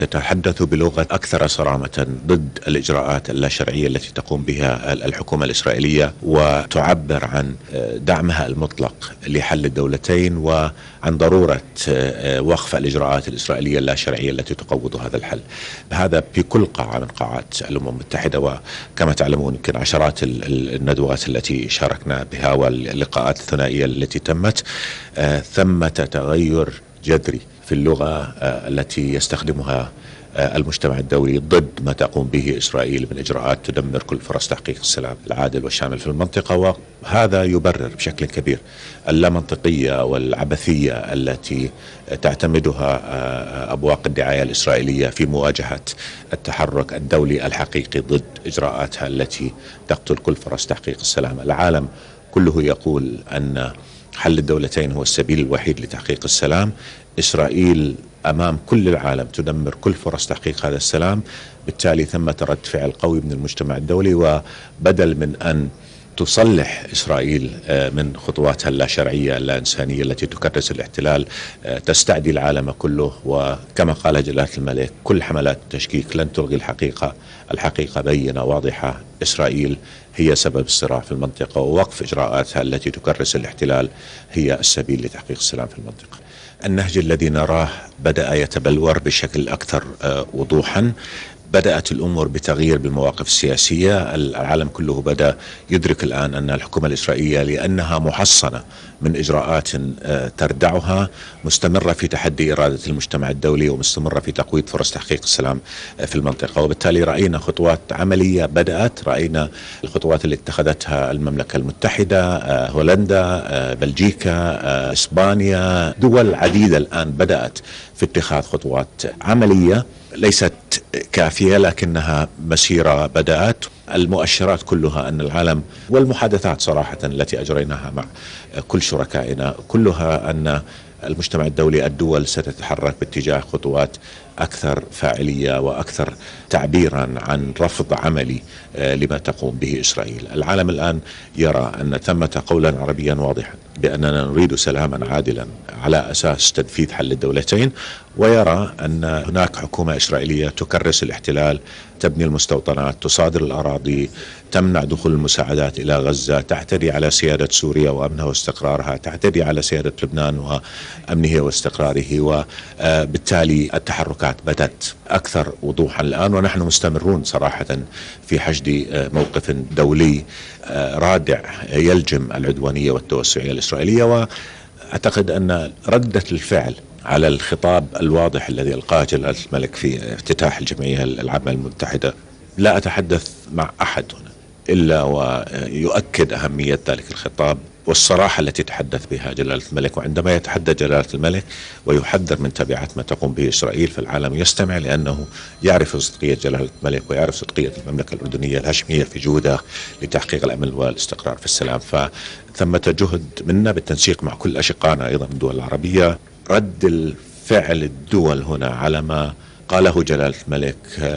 تتحدث بلغة أكثر صرامة ضد الإجراءات اللاشرعية التي تقوم بها الحكومة الإسرائيلية، وتعبر عن دعمها المطلق لحل الدولتين وعن ضرورة وقف الإجراءات الإسرائيلية اللاشرعية التي تقوض هذا الحل. هذا في كل قاعة من قاعات الأمم المتحدة، وكما تعلمون يمكن عشرات الندوات التي شاركنا بها واللقاءات الثنائية التي تمت. ثمة تغير جذري في اللغة التي يستخدمها المجتمع الدولي ضد ما تقوم به إسرائيل من إجراءات تدمر كل فرص تحقيق السلام العادل والشامل في المنطقة، وهذا يبرر بشكل كبير اللامنطقية والعبثية التي تعتمدها أبواق الدعاية الإسرائيلية في مواجهة التحرك الدولي الحقيقي ضد إجراءاتها التي تقتل كل فرص تحقيق السلام. العالم كله يقول أن حل الدولتين هو السبيل الوحيد لتحقيق السلام. إسرائيل أمام كل العالم تدمر كل فرص تحقيق هذا السلام، بالتالي ثمة رد فعل قوي من المجتمع الدولي، وبدل من أن تصلح إسرائيل من خطواتها اللاشرعية اللا إنسانية التي تكرس الاحتلال، تستعدي العالم كله. وكما قال جلالة الملك كل حملات التشكيك لن تلغي الحقيقة. الحقيقة بينة واضحة، إسرائيل هي سبب الصراع في المنطقة، ووقف إجراءاتها التي تكرس الاحتلال هي السبيل لتحقيق السلام في المنطقة. النهج الذي نراه بدأ يتبلور بشكل أكثر وضوحا. بدأت الأمور بتغيير بالمواقف السياسية. العالم كله بدأ يدرك الآن أن الحكومة الإسرائيلية لأنها محصنة من إجراءات تردعها مستمرة في تحدي إرادة المجتمع الدولي، ومستمرة في تقويض فرص تحقيق السلام في المنطقة. وبالتالي رأينا خطوات عملية بدأت، رأينا الخطوات اللي اتخذتها المملكة المتحدة، هولندا، بلجيكا، إسبانيا، دول عديدة الآن بدأت في اتخاذ خطوات عملية ليست كافية لكنها مسيرة بدأت. المؤشرات كلها أن العالم والمحادثات صراحة التي أجريناها مع كل شركائنا كلها أن المجتمع الدولي، الدول ستتحرك باتجاه خطوات أكثر فاعلية وأكثر تعبيرا عن رفض عملي لما تقوم به إسرائيل. العالم الآن يرى أن ثمة قولا عربيا واضحا بأننا نريد سلاما عادلا على أساس تنفيذ حل الدولتين، ويرى أن هناك حكومة إسرائيلية تكرس الاحتلال، تبني المستوطنات، تصادر الأراضي، تمنع دخول المساعدات إلى غزة، تعتدي على سيادة سوريا وأمنها واستقرارها، تعتدي على سيادة لبنان وأمنه واستقراره. وبالتالي التحركات بدت أكثر وضوحا الآن، ونحن مستمرون صراحة في حشد موقف دولي رادع يلجم العدوانية والتوسعية الإسرائيلية. وأعتقد أن ردة الفعل على الخطاب الواضح الذي ألقاه جلالة الملك في افتتاح الجمعية العامة المتحدة، لا أتحدث مع أحد هنا إلا ويؤكد أهمية ذلك الخطاب والصراحة التي تحدث بها جلالة الملك. وعندما يتحدث جلالة الملك ويحذر من تبعات ما تقوم به إسرائيل، فالعالم يستمع لأنه يعرف صدقية جلالة الملك ويعرف صدقية المملكة الأردنية الهاشمية في جهودها لتحقيق الأمن والاستقرار في السلام. فثمة جهد منا بالتنسيق مع كل أشقائنا أيضا من الدول العربية. رد الفعل الدول هنا على ما قاله جلالة الملك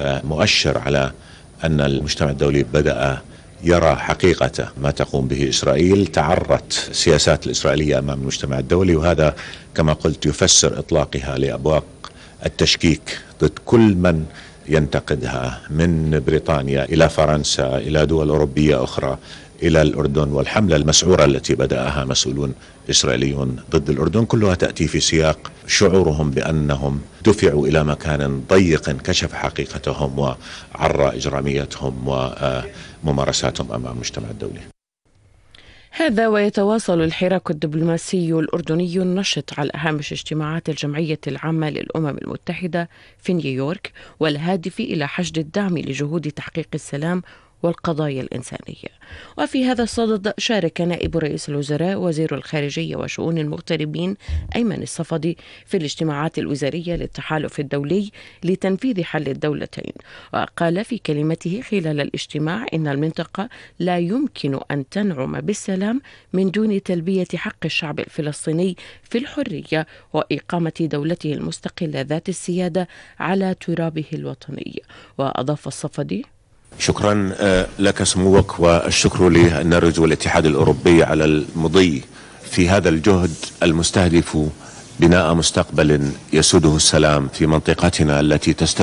مؤشر على أن المجتمع الدولي بدأ يرى حقيقة ما تقوم به إسرائيل. تعرت السياسات الإسرائيلية أمام المجتمع الدولي، وهذا كما قلت يفسر إطلاقها لأبواق التشكيك ضد كل من ينتقدها، من بريطانيا إلى فرنسا إلى دول أوروبية أخرى إلى الأردن. والحملة المسعورة التي بدأها مسؤولون إسرائيليون ضد الأردن كلها تأتي في سياق شعورهم بأنهم دفعوا إلى مكان ضيق كشف حقيقتهم وعرى إجراميتهم وممارساتهم أمام المجتمع الدولي. هذا ويتواصل الحراك الدبلوماسي الأردني النشط على هامش اجتماعات الجمعية العامة للأمم المتحدة في نيويورك، والهادف إلى حشد الدعم لجهود تحقيق السلام والقضايا الإنسانية. وفي هذا الصدد شارك نائب رئيس الوزراء وزير الخارجية وشؤون المغتربين أيمن الصفدي في الاجتماعات الوزارية للتحالف الدولي لتنفيذ حل الدولتين. وقال في كلمته خلال الاجتماع إن المنطقة لا يمكن أن تنعم بالسلام من دون تلبية حق الشعب الفلسطيني في الحرية وإقامة دولته المستقلة ذات السيادة على ترابه الوطني. وأضاف الصفدي: شكرا لك سموك، والشكر للنرويج والاتحاد الأوروبي على المضي في هذا الجهد المستهدف بناء مستقبل يسوده السلام في منطقتنا التي